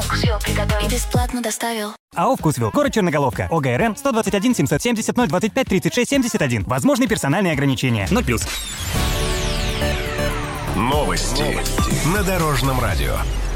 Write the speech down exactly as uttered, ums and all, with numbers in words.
все приготовил и бесплатно доставил. АО «Вкусвилл», город Черноголовка, ОГРН сто двадцать один семьсот семьдесят ноль двадцать пять тридцать шесть семьдесят один. Возможны персональные ограничения. ноль плюс. Новости на Дорожном радио.